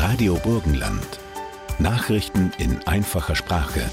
Radio Burgenland. Nachrichten in einfacher Sprache.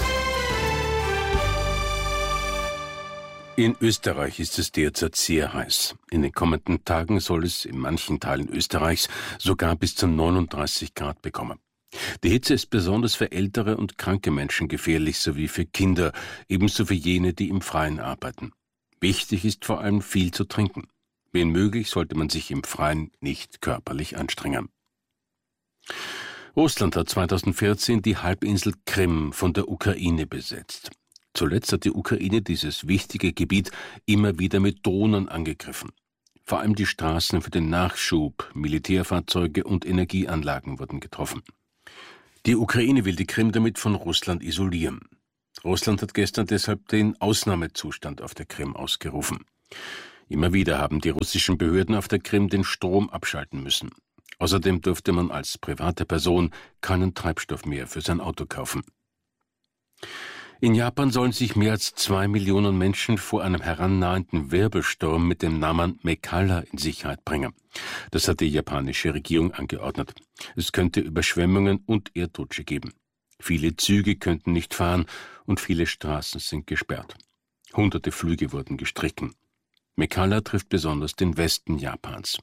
In Österreich ist es derzeit sehr heiß. In den kommenden Tagen soll es in manchen Teilen Österreichs sogar bis zu 39 Grad bekommen. Die Hitze ist besonders für ältere und kranke Menschen gefährlich, sowie für Kinder, ebenso für jene, die im Freien arbeiten. Wichtig ist vor allem viel zu trinken. Wenn möglich, sollte man sich im Freien nicht körperlich anstrengen. Russland hat 2014 die Halbinsel Krim von der Ukraine besetzt. Zuletzt hat die Ukraine dieses wichtige Gebiet immer wieder mit Drohnen angegriffen. Vor allem die Straßen für den Nachschub, Militärfahrzeuge und Energieanlagen wurden getroffen. Die Ukraine will die Krim damit von Russland isolieren. Russland hat gestern deshalb den Ausnahmezustand auf der Krim ausgerufen. Immer wieder haben die russischen Behörden auf der Krim den Strom abschalten müssen. Außerdem durfte man als private Person keinen Treibstoff mehr für sein Auto kaufen. In Japan sollen sich mehr als 2 Millionen Menschen vor einem herannahenden Wirbelsturm mit dem Namen Mekalla in Sicherheit bringen. Das hat die japanische Regierung angeordnet. Es könnte Überschwemmungen und Erdrutsche geben. Viele Züge könnten nicht fahren und viele Straßen sind gesperrt. Hunderte Flüge wurden gestrichen. Mekalla trifft besonders den Westen Japans.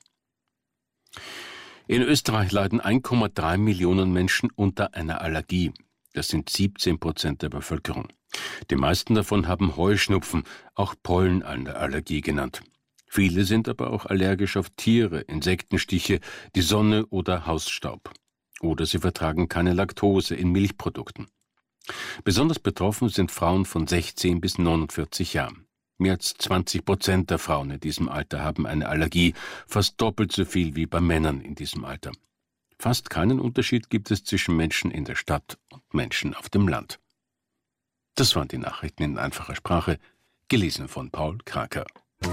In Österreich leiden 1,3 Millionen Menschen unter einer Allergie. Das sind 17% der Bevölkerung. Die meisten davon haben Heuschnupfen, auch Pollenallergie genannt. Viele sind aber auch allergisch auf Tiere, Insektenstiche, die Sonne oder Hausstaub. Oder sie vertragen keine Laktose in Milchprodukten. Besonders betroffen sind Frauen von 16 bis 49 Jahren. Mehr als 20% der Frauen in diesem Alter haben eine Allergie, fast doppelt so viel wie bei Männern in diesem Alter. Fast keinen Unterschied gibt es zwischen Menschen in der Stadt und Menschen auf dem Land. Das waren die Nachrichten in einfacher Sprache, gelesen von Paul Kraker.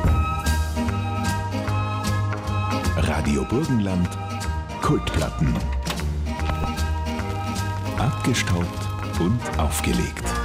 Radio Burgenland, Kultplatten. Abgestaubt und aufgelegt.